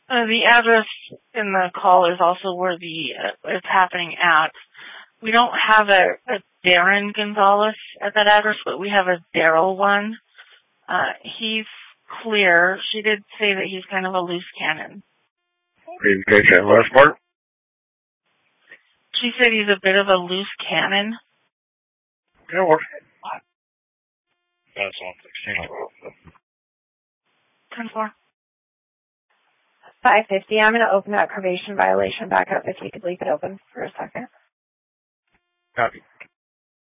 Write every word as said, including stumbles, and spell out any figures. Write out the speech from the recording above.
Uh, the address in the call is also where the uh, it's happening at. We don't have a, a Darren Gonzalez at that address, but we have a Daryl one. Uh, he's clear. She did say that he's kind of a loose cannon. Didn't catch that last part? She said he's a bit of a loose cannon. Yeah, what? That's one sixteen. ten four. five fifty. I'm going to open that probation violation back up if you could leave it open for a second. Copy.